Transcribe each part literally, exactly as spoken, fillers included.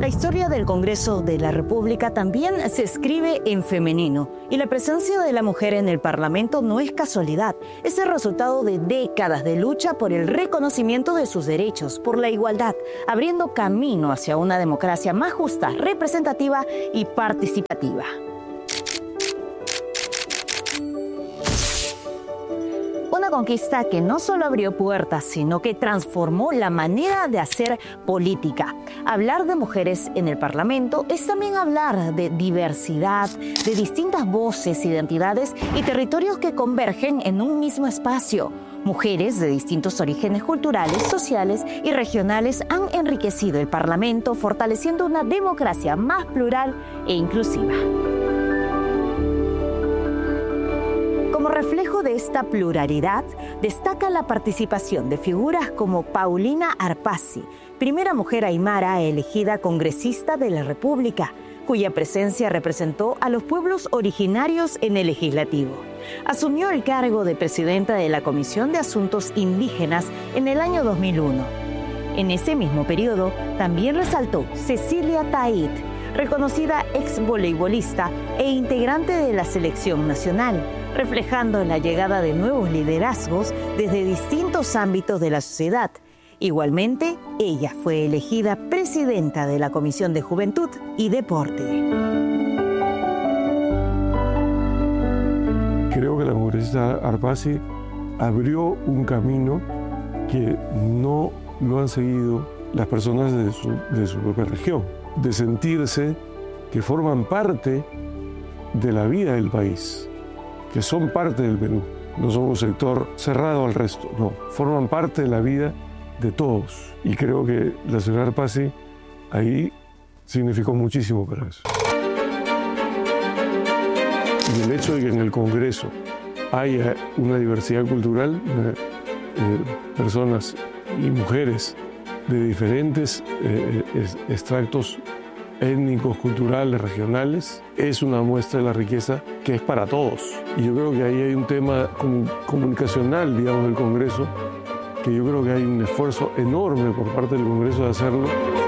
La historia del Congreso de la República también se escribe en femenino y la presencia de la mujer en el Parlamento no es casualidad, es el resultado de décadas de lucha por el reconocimiento de sus derechos, por la igualdad, abriendo camino hacia una democracia más justa, representativa y participativa. Una conquista que no solo abrió puertas, sino que transformó la manera de hacer política. Hablar de mujeres en el Parlamento es también hablar de diversidad, de distintas voces, identidades y territorios que convergen en un mismo espacio. Mujeres de distintos orígenes culturales, sociales y regionales han enriquecido el Parlamento, fortaleciendo una democracia más plural e inclusiva. Como reflejo de esta pluralidad, destaca la participación de figuras como Paulina Arpasi, primera mujer aymara elegida congresista de la República, cuya presencia representó a los pueblos originarios en el Legislativo. Asumió el cargo de presidenta de la Comisión de Asuntos Indígenas en el año dos mil uno. En ese mismo periodo, también resaltó Cecilia Tait, reconocida ex voleibolista e integrante de la selección nacional, reflejando la llegada de nuevos liderazgos desde distintos ámbitos de la sociedad. Igualmente, ella fue elegida presidenta de la Comisión de Juventud y Deporte. Creo que la congresista Arpasi abrió un camino que no lo han seguido las personas de su, de su propia región, de sentirse que forman parte de la vida del país, que son parte del Perú. No son un sector cerrado al resto, no, forman parte de la vida de todos. Y creo que la señora Arpasi ahí significó muchísimo para eso. Y el hecho de que en el Congreso haya una diversidad cultural, eh, personas y mujeres de diferentes eh, extractos étnicos, culturales, regionales, es una muestra de la riqueza que es para todos. Y yo creo que ahí hay un tema comunicacional, digamos, del Congreso, que yo creo que hay un esfuerzo enorme por parte del Congreso de hacerlo.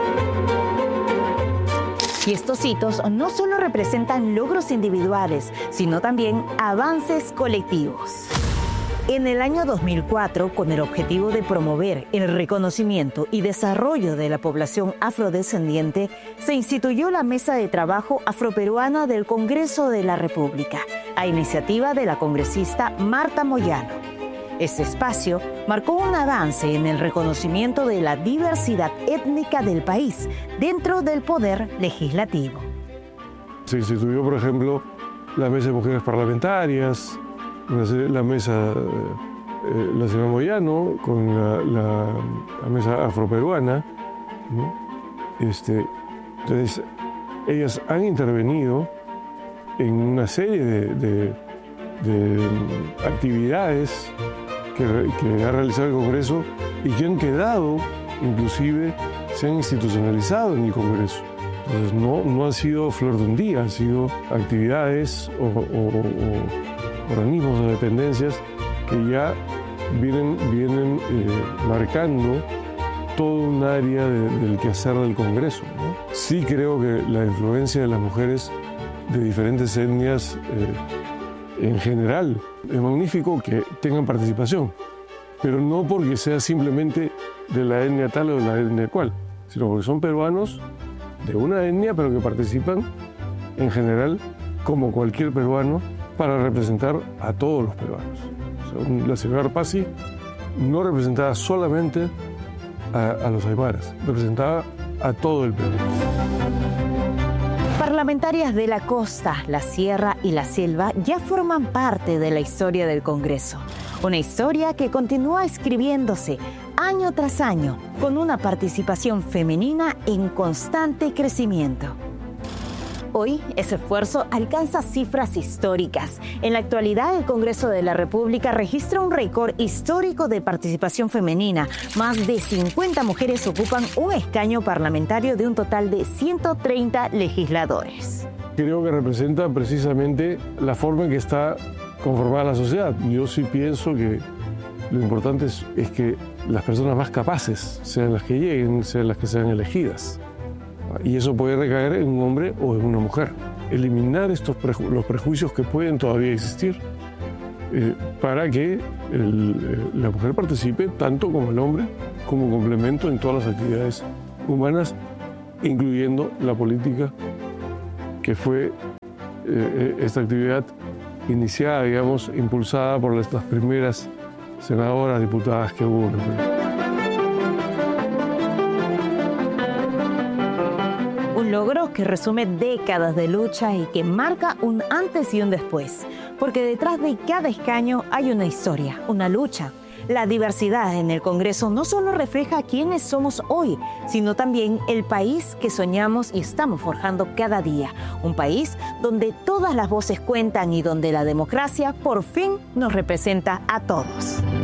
Y estos hitos no solo representan logros individuales, sino también avances colectivos. En el año dos mil cuatro, con el objetivo de promover el reconocimiento y desarrollo de la población afrodescendiente, se instituyó la Mesa de Trabajo Afroperuana del Congreso de la República, a iniciativa de la congresista Marta Moyano. Este espacio marcó un avance en el reconocimiento de la diversidad étnica del país dentro del poder legislativo. Se instituyó, por ejemplo, la Mesa de Mujeres Parlamentarias, la mesa, eh, la señora Moyano, con la, la, la mesa afroperuana, ¿no? Este, entonces, ellas han intervenido en una serie de, de, de actividades que, que ha realizado el Congreso y que han quedado, inclusive, se han institucionalizado en el Congreso. Entonces, no, no ha sido flor de un día, han sido actividades o, o, o organismos o dependencias que ya vienen, vienen eh, marcando todo un área de, del quehacer del Congreso, ¿no? Sí creo que la influencia de las mujeres de diferentes etnias eh, en general es magnífico que tengan participación, pero no porque sea simplemente de la etnia tal o de la etnia cual, sino porque son peruanos de una etnia pero que participan en general como cualquier peruano para representar a todos los peruanos. O sea, la señora Arpasi no representaba solamente a, a los aymaras, representaba a todo el Perú. Parlamentarias de la costa, la sierra y la selva ya forman parte de la historia del Congreso. Una historia que continúa escribiéndose año tras año con una participación femenina en constante crecimiento. Hoy, ese esfuerzo alcanza cifras históricas. En la actualidad, el Congreso de la República registra un récord histórico de participación femenina. Más de cincuenta mujeres ocupan un escaño parlamentario de un total de ciento treinta legisladores. Creo que representa precisamente la forma en que está conformada la sociedad. Yo sí pienso que lo importante es, es que las personas más capaces sean las que lleguen, sean las que sean elegidas. Y eso puede recaer en un hombre o en una mujer. Eliminar estos preju- los prejuicios que pueden todavía existir eh, para que el, eh, la mujer participe tanto como el hombre, como complemento en todas las actividades humanas, incluyendo la política, que fue eh, esta actividad iniciada, digamos, impulsada por las, las primeras senadoras, diputadas que hubo en el Perú. Un logro que resume décadas de lucha y que marca un antes y un después, porque detrás de cada escaño hay una historia, una lucha. La diversidad en el Congreso no solo refleja quiénes somos hoy, sino también el país que soñamos y estamos forjando cada día. Un país donde todas las voces cuentan y donde la democracia por fin nos representa a todos.